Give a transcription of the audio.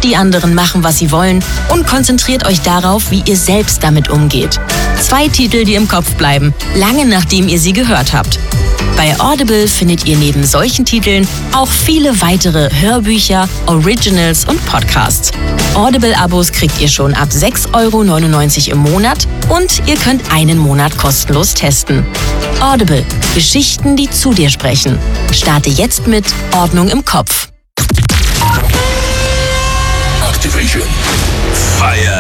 die anderen machen, was sie wollen und konzentriert euch darauf, wie ihr selbst damit umgeht. 2 Titel, die im Kopf bleiben, lange nachdem ihr sie gehört habt. Bei Audible findet ihr neben solchen Titeln auch viele weitere Hörbücher, Originals und Podcasts. Audible-Abos kriegt ihr schon ab 6,99 € im Monat und ihr könnt einen Monat kostenlos testen. Audible. Geschichten, die zu dir sprechen. Starte jetzt mit Ordnung im Kopf. Activation. Fire.